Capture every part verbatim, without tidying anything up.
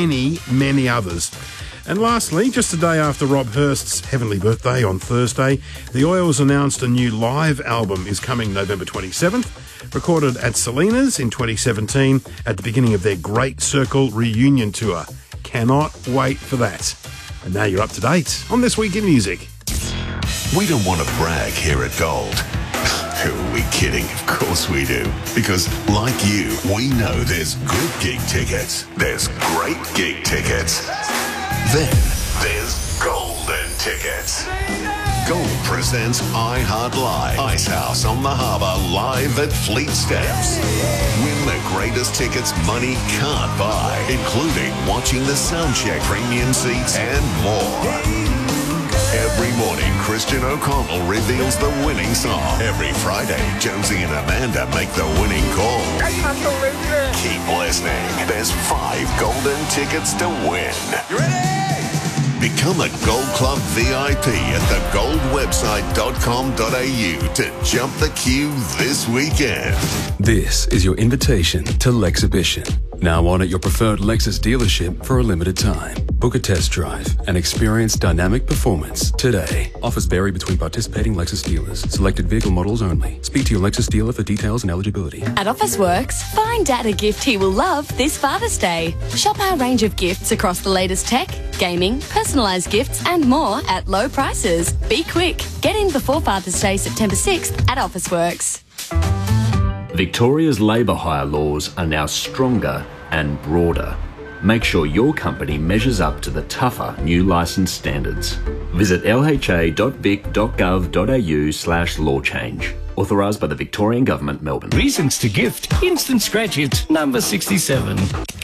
many, many others. And lastly, just a day after Rob Hurst's heavenly birthday on Thursday, the Oils announced a new live album is coming November twenty-seventh, recorded at Salinas in twenty seventeen at the beginning of their Great Circle reunion tour. Cannot wait for that. And now you're up to date on This Week in Music. We don't want to brag here at Gold. Who are we kidding? Of course we do. Because, like you, we know there's good gig tickets. There's great gig tickets. Then there's golden tickets. Gold presents iHeart Live. Icehouse on the Harbour live at Fleet Steps. Win the greatest tickets money can't buy, including watching the soundcheck, premium seats, and more. Every morning, Christian O'Connell reveals the winning song. Every Friday, Jonesy and Amanda make the winning call. I can't believe it. Keep listening. There's five golden tickets to win. You ready? Become a Gold Club V I P at the gold website dot com dot a u to jump the queue this weekend. This is your invitation to Lexhibition. Now on at your preferred Lexus dealership for a limited time. Book a test drive and experience dynamic performance today. Offers vary between participating Lexus dealers. Selected vehicle models only. Speak to your Lexus dealer for details and eligibility. At Officeworks, find Dad a gift he will love this Father's Day. Shop our range of gifts across the latest tech, gaming, personalised gifts and more at low prices. Be quick. Get in before Father's Day, September sixth at Officeworks. Victoria's labour hire laws are now stronger and broader. Make sure your company measures up to the tougher new licence standards. Visit l h a dot vic dot gov dot a u slash law change. Authorised by the Victorian Government, Melbourne. Reasons to gift. Instant Scratch It, number sixty-seven.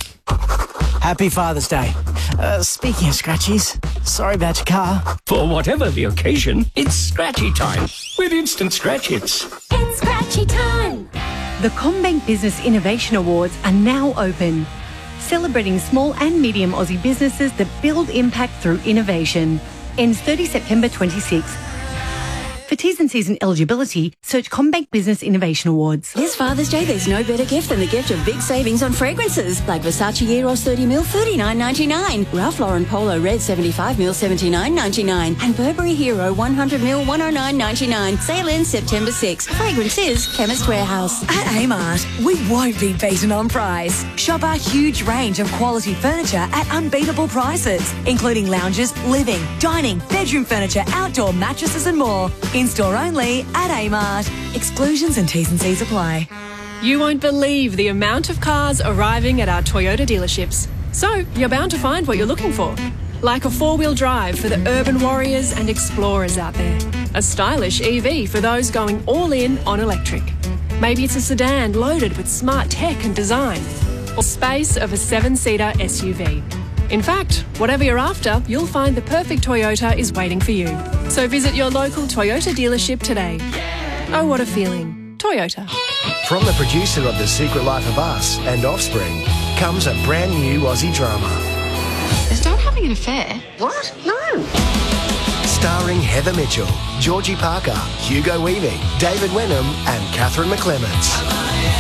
Happy Father's Day. Uh, speaking of scratchies, sorry about your car. For whatever the occasion, it's scratchy time with Instant Scratch Hits. It's scratchy time. The CommBank Business Innovation Awards are now open, celebrating small and medium Aussie businesses that build impact through innovation. Ends thirtieth September twenty-sixth. For T's and C's and eligibility, search CommBank Business Innovation Awards. This Father's Day, there's no better gift than the gift of big savings on fragrances. Like Versace Eros thirty mil, thirty-nine ninety-nine. Ralph Lauren Polo Red seventy-five mil, seventy-nine ninety-nine. And Burberry Hero one hundred mil, one oh nine ninety-nine. Sale ends September sixth. Fragrance is Chemist Warehouse. At Amart, we won't be beaten on price. Shop our huge range of quality furniture at unbeatable prices, including lounges, living, dining, bedroom furniture, outdoor mattresses and more. In-store only at Amart. Exclusions and T's and C's apply. You won't believe the amount of cars arriving at our Toyota dealerships. So, you're bound to find what you're looking for. Like a four-wheel drive for the urban warriors and explorers out there. A stylish E V for those going all in on electric. Maybe it's a sedan loaded with smart tech and design. Or space of a seven-seater S U V. In fact, whatever you're after, you'll find the perfect Toyota is waiting for you. So visit your local Toyota dealership today. Oh, what a feeling. Toyota. From the producer of The Secret Life of Us and Offspring comes a brand new Aussie drama. Is Dad having an affair? What? No. Starring Heather Mitchell, Georgie Parker, Hugo Weaving, David Wenham and Catherine McClements.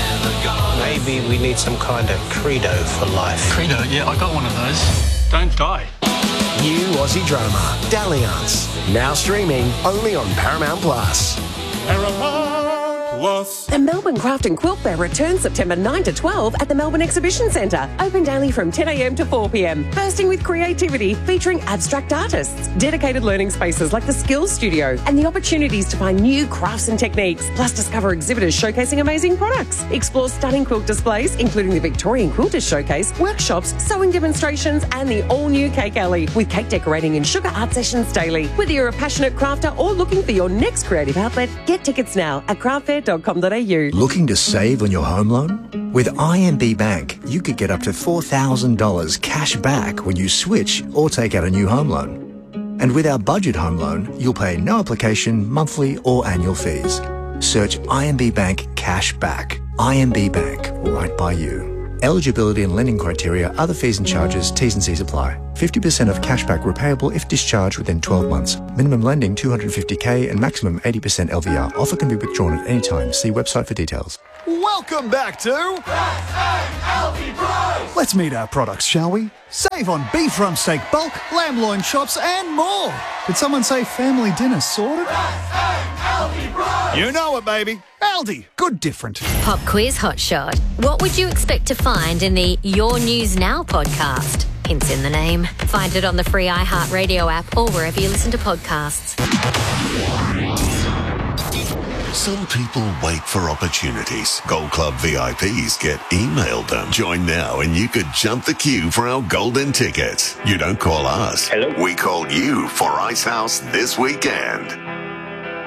Maybe we need some kind of credo for life. Credo? Yeah, I got one of those. Don't die. New Aussie drama, Dalliance. Now streaming only on Paramount Plus. Paramount Plus. The Melbourne Craft and Quilt Fair returns September ninth to twelfth at the Melbourne Exhibition Centre. Open daily from ten a m to four p m. Bursting with creativity, featuring abstract artists, dedicated learning spaces like the Skills Studio, and the opportunities to find new crafts and techniques. Plus, discover exhibitors showcasing amazing products. Explore stunning quilt displays, including the Victorian Quilters Showcase, workshops, sewing demonstrations, and the all-new Cake Alley, with cake decorating and sugar art sessions daily. Whether you're a passionate crafter or looking for your next creative outlet, get tickets now at craft fair dot com dot a u. Looking to save on your home loan? With I M B Bank, you could get up to four thousand dollars cash back when you switch or take out a new home loan. And with our budget home loan, you'll pay no application, monthly or annual fees. Search I M B Bank Cash Back. I M B Bank, right by you. Eligibility and lending criteria, other fees and charges, T's and C's apply. fifty percent of cashback repayable if discharged within twelve months. Minimum lending two hundred fifty thousand and maximum eighty percent L V R. Offer can be withdrawn at any time. See website for details. Welcome back to Let's meet our products, shall we? Save on beef rump steak bulk, lamb loin chops and more. Did someone say family dinner sorted? You know it, baby. Aldi. Good different. Pop quiz hotshot. What would you expect to find in the Your News Now podcast? Hints in the name. Find it on the free iHeartRadio app or wherever you listen to podcasts. Some people wait for opportunities. Gold Club V I Ps get emailed them. Join now and you could jump the queue for our golden tickets. You don't call us. Hello. We call you for Ice House this weekend.